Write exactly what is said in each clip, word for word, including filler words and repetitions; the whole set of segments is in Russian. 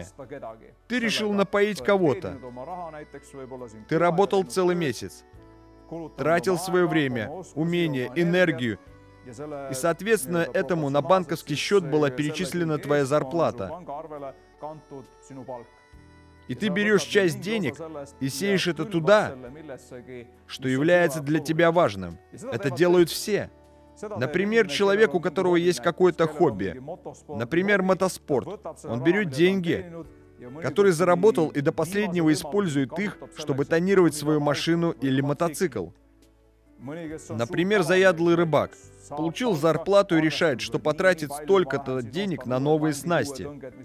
Ты решил напоить кого-то. Ты работал целый месяц, тратил свое время, умение, энергию, и, соответственно, этому на банковский счет была перечислена твоя зарплата. И ты берешь часть денег и сеешь это туда, что является для тебя важным. Это делают все. Например, человек, у которого есть какое-то хобби, например, мотоспорт, он берет деньги, которые заработал, и до последнего использует их, чтобы тонировать свою машину или мотоцикл. Например, заядлый рыбак получил зарплату и решает, что потратит столько-то денег на новые снасти.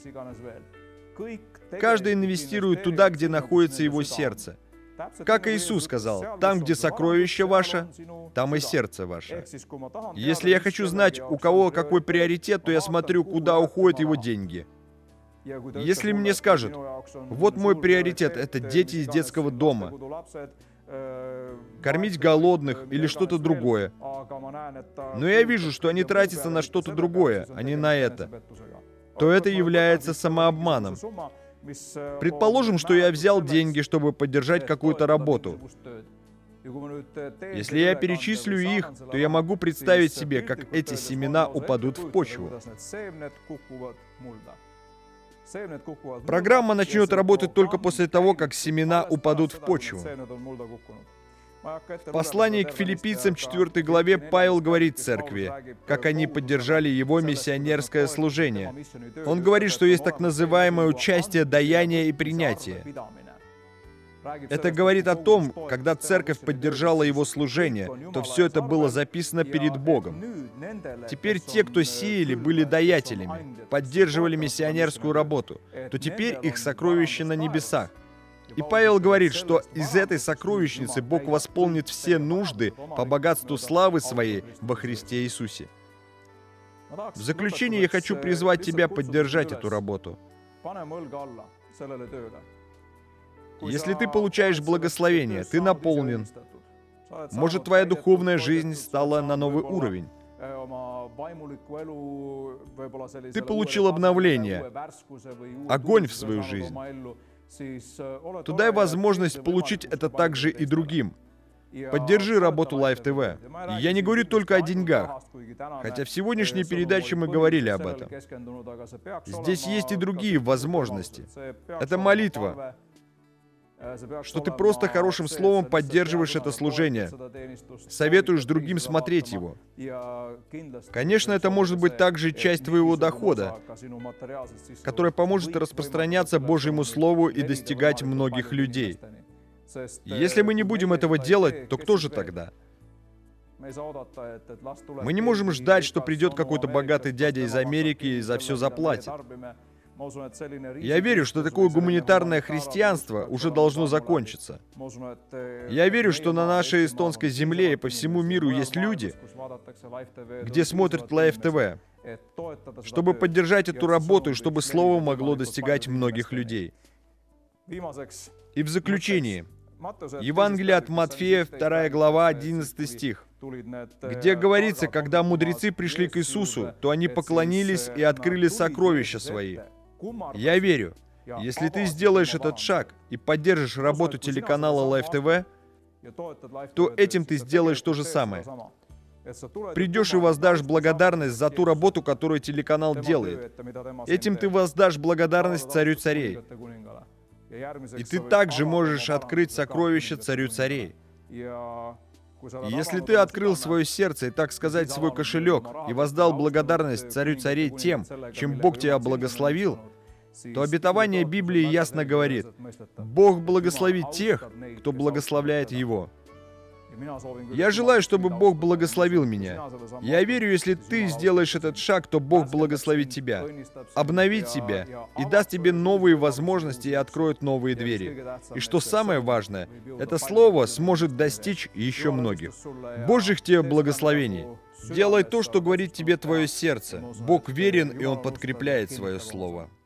Каждый инвестирует туда, где находится его сердце. Как Иисус сказал, там, где сокровище ваше, там и сердце ваше. Если я хочу знать, у кого какой приоритет, то я смотрю, куда уходят его деньги. Если мне скажут, вот мой приоритет — это дети из детского дома, кормить голодных или что-то другое, но я вижу, что они тратятся на что-то другое, а не на это, то это является самообманом. Предположим, что я взял деньги, чтобы поддержать какую-то работу. Если я перечислю их, то я могу представить себе, как эти семена упадут в почву. Программа начнет работать только после того, как семена упадут в почву. В послании к Филиппийцам четвёртой главе Павел говорит церкви, как они поддержали его миссионерское служение. Он говорит, что есть так называемое участие, даяние и принятие. Это говорит о том, когда церковь поддержала его служение, то все это было записано перед Богом. Теперь те, кто сеяли, были даятелями, поддерживали миссионерскую работу, то теперь их сокровище на небесах. И Павел говорит, что из этой сокровищницы Бог восполнит все нужды по богатству славы своей во Христе Иисусе. В заключение я хочу призвать тебя поддержать эту работу. Если ты получаешь благословение, ты наполнен, может, твоя духовная жизнь стала на новый уровень. Ты получил обновление, огонь в свою жизнь. То дай возможность получить это также и другим. Поддержи работу Life ти ви. И я не говорю только о деньгах, хотя в сегодняшней передаче мы говорили об этом. Здесь есть и другие возможности. Это молитва, что ты просто хорошим словом поддерживаешь это служение, советуешь другим смотреть его. Конечно, это может быть также часть твоего дохода, которая поможет распространяться Божьему Слову и достигать многих людей. Если мы не будем этого делать, то кто же тогда? Мы не можем ждать, что придет какой-то богатый дядя из Америки и за все заплатит. Я верю, что такое гуманитарное христианство уже должно закончиться. Я верю, что на нашей эстонской земле и по всему миру есть люди, где смотрят Life ти ви, чтобы поддержать эту работу и чтобы Слово могло достигать многих людей. И в заключении, Евангелие от Матфея, вторая глава, одиннадцатый стих, где говорится, когда мудрецы пришли к Иисусу, то они поклонились и открыли сокровища свои. Я верю, если ты сделаешь этот шаг и поддержишь работу телеканала Life ти ви, то этим ты сделаешь то же самое. Придешь и воздашь благодарность за ту работу, которую телеканал делает. Этим ты воздашь благодарность Царю царей. И ты также можешь открыть сокровище Царю царей. Если ты открыл свое сердце и, так сказать, свой кошелек и воздал благодарность Царю царей тем, чем Бог тебя благословил, то обетование Библии ясно говорит: Бог благословит тех, кто благословляет Его. Я желаю, чтобы Бог благословил меня. Я верю, если ты сделаешь этот шаг, то Бог благословит тебя, обновит тебя и даст тебе новые возможности и откроет новые двери. И что самое важное, это слово сможет достичь еще многих. Божьих тебе благословений. Делай то, что говорит тебе твое сердце. Бог верен, и Он подкрепляет свое слово.